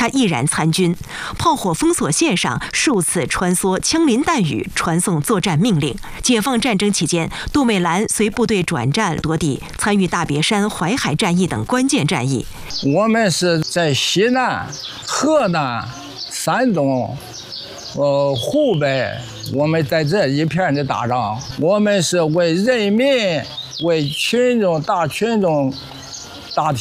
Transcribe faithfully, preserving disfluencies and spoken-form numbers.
他毅然参军。炮火封锁线上数次穿梭枪林弹雨，传送作战命令。解放战争期间，杜美兰随部队转战多地，参与大别山、淮海战役等关键战役。 我们是在西南、河南、山东、呃湖北，我们在这一片的打仗，我们是为人民、为群众、大群众